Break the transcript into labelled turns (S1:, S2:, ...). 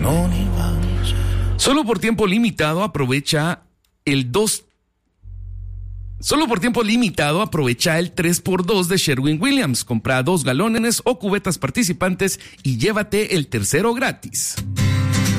S1: Solo por tiempo limitado aprovecha el 3x2 de Sherwin-Williams. Compra 2 galones o cubetas participantes y llévate el tercero gratis.